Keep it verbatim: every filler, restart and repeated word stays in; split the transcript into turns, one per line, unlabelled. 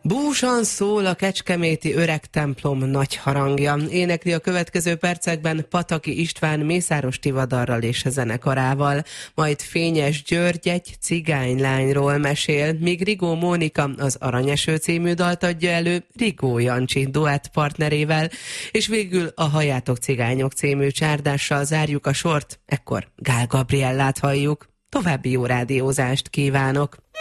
Búsan szól a kecskeméti öreg templom nagy harangja. Énekli a következő percekben Pataki István Mészáros Tivadarral és zenekarával. Majd Fényes György egy cigánylányról mesél, míg Rigó Mónika az Aranyeső című dalt adja elő Rigó Jancsi duett partnerével, és végül a Halljátok cigányok című csárdással zárjuk a sort, ekkor Gál Gabriellát halljuk. További jó rádiózást kívánok!